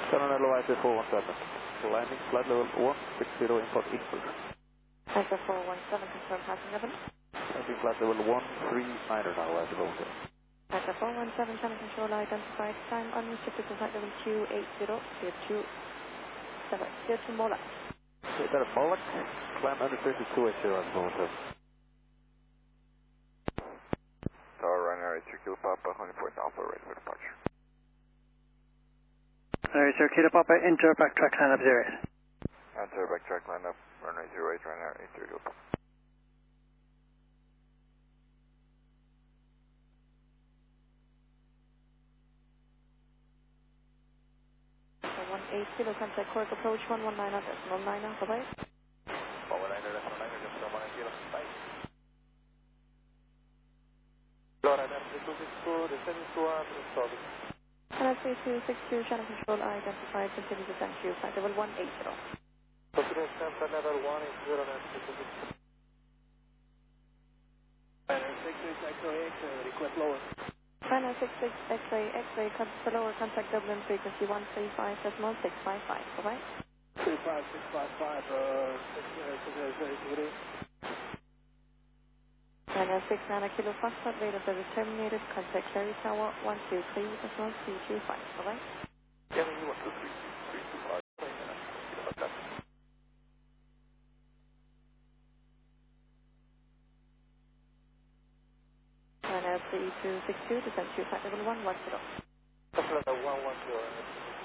Canada Leviathan 417. Landing flight level 160 import input. Delta 417, confirm passing level. Landing flight level 139 now as well. Delta 417, Channel Control identified. Time unrestricted to flight level 280, clear 2 Molac. Delta Molac, climb under 3280 as well. Tower runway 3 Kilo Papa, 104 Alpha, ready for departure. Runway 0 Kilo Papa, enter backtrack line up 08. Enter backtrack line up, runway 08, runway 3 Kilo Papa. So 18 Kilo, contact Cork approach 119 at decimal 9 Alpha, bye. 119 decimal 9, decimal 1 Kilo, bye. Flora, descending to service. NSA 262, Channel Control identified, continue to thank you, flight level 180. Continue to flight level 180, and 66 X-ray, request lower. China 66 X-ray, X-ray, lower contact Dublin frequency 135.655, bye-bye. 35655, China 6 Nana Kilo Foxtrot, radar service terminated, contact Cherry Tower 123.325, bye-bye. Yeah, you want to 325. China 3262, descend to flight level 110. Flight level 110.